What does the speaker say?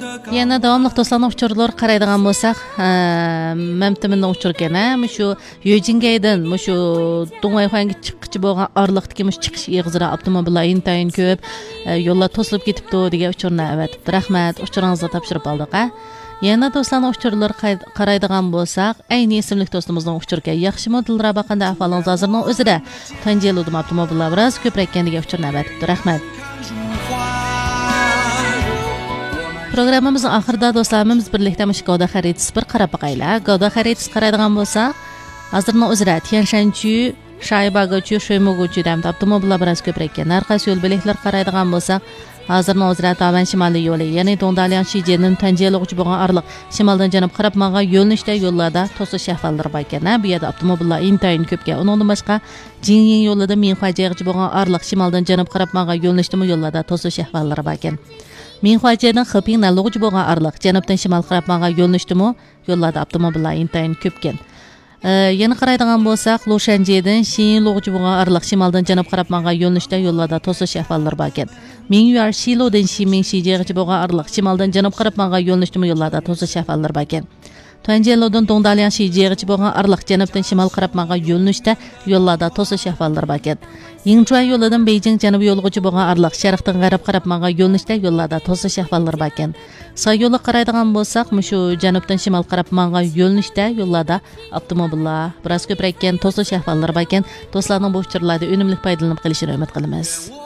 Yana davomli do'stlarning uchurlar qaraydigan bo'lsak, mamtiminning uchurgani, shu Yojingaydan, shu Dongayxonga chiqqichi bo'lgan orliqdagi chiqish eg'izira avtomobillar intayin ko'p, yo'llar to'silib ketibdi degan uchurni avatibdi. Rahmat, uchuringizni topshirib oldik. Yana do'stlarning uchurlar qaraydigan bo'lsak, ayni ismli do'stimizning uchurga yaxshi modillar baqanda ahvolingiz hozirning o'zida Tanjeludum avtomobillar biroz ko'praygan degan uchurni avatibdi. Rahmat. Programmamızın axırda dostlarımız birlikdə Gavda xəritisi bir qarab baxaylar. Gavda xəritisi qaraydigan bolsaq, hazırның özrə Tianshanchu, Shaybagochu, Shoymogochu dəmdə avtomobillar biroz ko'praygan. Narxas yo'l biletlar qaraydigan bolsaq, hazırның özrə Tavan shimoliy yo'li, ya'ni Dongdalian Shijenin Tanjelug'chi bo'lgan orliq shimoldan janub qarab manga yo'lnishda yo'llarda to'sish ahvollari bor ekan. Bu yerda avtomobillar intayin ko'pga. Uningdan boshqa Jingyin yo'lida Minxuajig'chi bo'lgan orliq shimoldan janub qarab manga yo'lnishda yo'llarda to'sish ahvollari bor ekan. Minxuajig'dan Xiping nalug'chi bo'lgan orliq janubdan shimol qarab manga yo'lnishdimi yo'llarda avtomobillar intayin ko'pkan. Yana qaraydigan bo'lsak, Loshanjedan Shinlug'chi bo'lgan orliq shimoldan janub qarab manga yo'lnishda yo'llarda to'sish ahvollari bor ekan. Mingyuar Shilodan Shimingshijig'chi bo'lgan orliq shimoldan janub qarab manga yo'lnishdimi yo'llarda to'sish ahvollari bor ekan. Tanjeludun Dongdalian Shijig'chi bo'lgan orliq janubdan shimol qarab manga yo'lnishda yo'llarda to'sish ahvollari bor ekan. Yingchuan yo'lidan Beijing janub yo'lg'ichi bo'lgan orliq sharqdan g'arb qarab manga yo'lnishda yo'llarda to'sish ahvollari bor ekan. Soy yo'li qaraydigan bo'lsak, shu janubdan shimol qarab manga yo'lnishda yo'llarda avtomobillar biroz ko'praygan to'sish ahvollari bor ekan. Do'stlarning bu uchurlarda unumli foydalanib qolishini umid qilamiz.